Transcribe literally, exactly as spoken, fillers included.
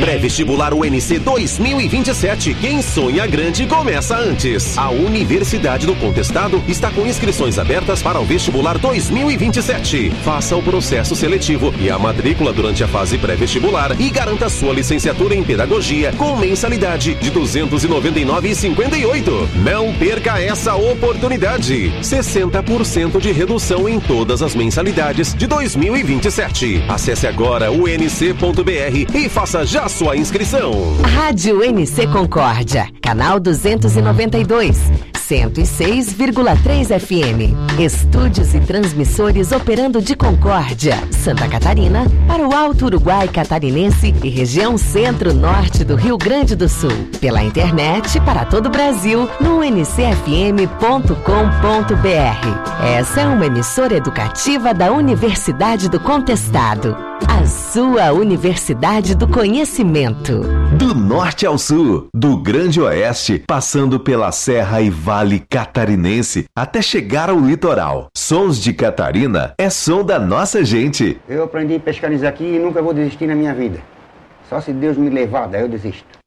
Pré-vestibular U N C dois mil e vinte e sete. Quem sonha grande começa antes. A Universidade do Contestado está com inscrições abertas para o vestibular dois mil e vinte e sete. Faça o processo seletivo e a matrícula durante a fase pré-vestibular e garanta sua licenciatura em pedagogia com mensalidade de duzentos e noventa e nove reais e cinquenta e oito centavos. Não perca essa oportunidade. sessenta por cento de redução em todas as mensalidades de dois mil e vinte e sete. Acesse agora u n c ponto b r e faça já sua inscrição. Rádio N C Concórdia, canal duzentos e noventa e dois, cento e seis vírgula três F M. Estúdios e transmissores operando de Concórdia, Santa Catarina, para o Alto Uruguai Catarinense e região centro-norte do Rio Grande do Sul. Pela internet para todo o Brasil no n c f m ponto com ponto b r. Essa é uma emissora educativa da Universidade do Contestado. A sua Universidade do Conhecimento. Do norte ao sul, do Grande Oeste, passando pela Serra e Vale Catarinense, até chegar ao litoral. Sons de Catarina é som da nossa gente. Eu aprendi a pescar nisso aqui e nunca vou desistir na minha vida. Só se Deus me levar, daí eu desisto.